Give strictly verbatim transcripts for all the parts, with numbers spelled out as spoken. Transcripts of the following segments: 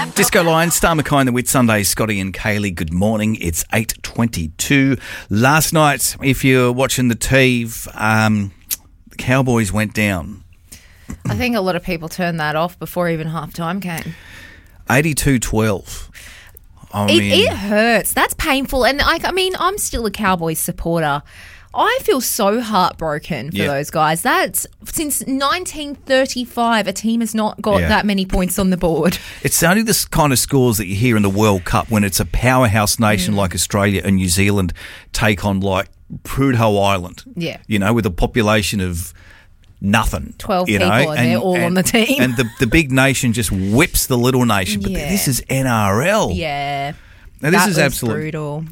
Disco Line, Star McKay, the Whit Sunday, Scotty and Kaylee, good morning. It's eight twenty-two. Last night, if you're watching the T V, um, the Cowboys went down. I think a lot of people turned that off before even half-time came. eighty-two twelve. I It, mean, it hurts. That's painful. And I, I mean, I'm still a Cowboys supporter. I feel so heartbroken for Yeah. those guys. That's since nineteen thirty-five, a team has not got Yeah. that many points on the board. it's only the kind of scores that you hear in the World Cup when it's a powerhouse nation Mm. like Australia and New Zealand take on like Prudhoe Island. Yeah. You know, with a population of nothing. twelve you know, people and they're all on the team. And the, the big nation just whips the little nation. But Yeah. this is N R L. Yeah. Now, this that is was absolute. brutal.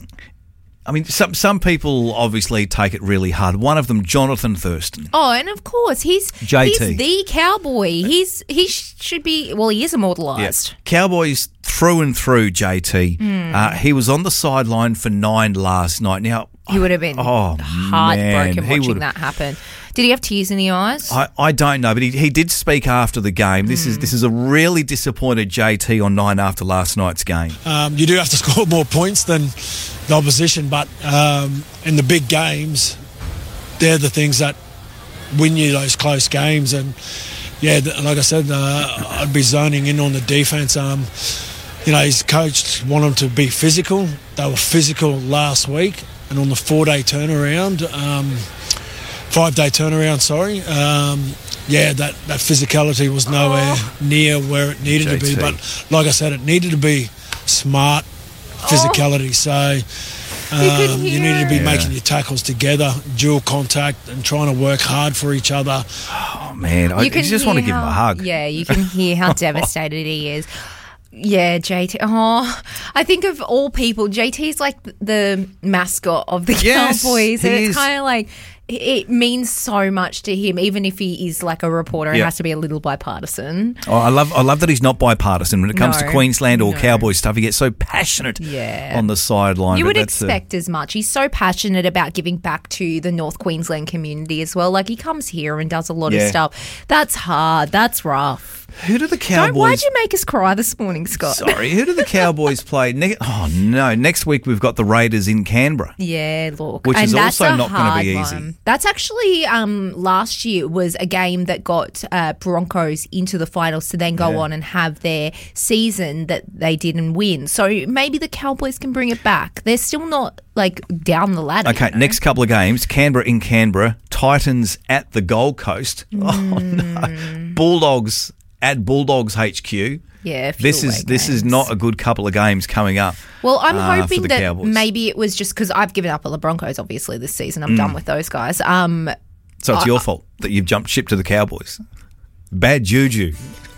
I mean, some some people obviously take it really hard. One of them, Jonathan Thurston. Oh, and of course, he's J T. he's the cowboy. He's he sh- should be well. He is immortalised. Yes. Cowboys through and through, J T. Hmm. Uh, he was on the sideline for nine last night. Now, He would have been oh, heartbroken man, he watching would- that happen. Did he have tears in the eyes? I, I don't know, but he, he did speak after the game. This Hmm. is this is a really disappointed J T on nine after last night's game. Um, you do have to score more points than the opposition, but um, in the big games, they're the things that win you those close games. And yeah, th- like I said, uh, I'd be zoning in on the defense. Um, you know, his coach wanted them to be physical. They were physical last week, and on the four-day turnaround, um, five-day turnaround, sorry. Um, yeah, that, that physicality was nowhere near where it needed J T. to be. But like I said, it needed to be smart physicality. So could um, you hear needed to be it. making your tackles together, dual contact, and trying to work hard for each other. Oh, man, I You can just want to hear give him a how- hug. Yeah, you can hear how devastated he is. Yeah, J T. Oh, I think of all people, J T is like the mascot of the Yes, Cowboys, and he it's is. kind of like it means so much to him, even if he is like a reporter. It Yeah. has to be a little bipartisan. Oh, I love I love that he's not bipartisan when it comes to No, Queensland or no. Cowboys stuff. He gets so passionate Yeah. on the sideline. You but would that's, uh, expect as much. He's so passionate about giving back to the North Queensland community as well. Like he comes here and does a lot Yeah. of stuff. That's hard. That's rough. who do the Don't, why'd Cowboys? you make us cry this morning, Scott? Sorry, who do the Cowboys play? Ne- oh no, next week we've got the Raiders in Canberra. Yeah, look. Which and is that's also a not gonna hard be easy. one. That's actually um, last year was a game that got uh, Broncos into the finals to then go Yeah. on and have their season that they didn't win. So maybe the Cowboys can bring it back. They're still not like down the ladder. Okay, you know? next couple of games: Canberra in Canberra, Titans at the Gold Coast. Oh no, Bulldogs at Bulldogs H Q. Yeah, a few This is away this is games. not a good couple of games coming up. Well, I'm uh, for hoping the that Cowboys. maybe it was just because I've given up on the Broncos. Obviously, this season I'm Mm. done with those guys. Um, So it's I- your fault that you've jumped ship to the Cowboys. Bad juju.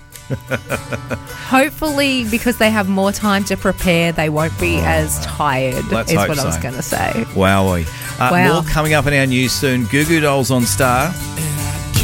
hopefully, because they have more time to prepare, they won't be as tired. Let's is hope what I was so. going to say. Wowee. Uh, Wow. More coming up in our news soon. Goo Goo Dolls on Star.